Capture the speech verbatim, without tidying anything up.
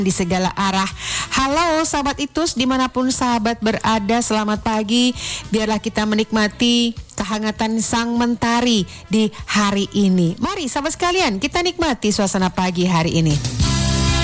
di segala arah. Halo sahabat Itus, dimanapun sahabat berada, selamat pagi. Biarlah kita menikmati kehangatan sang mentari di hari ini. Mari sahabat sekalian, kita nikmati suasana pagi hari ini.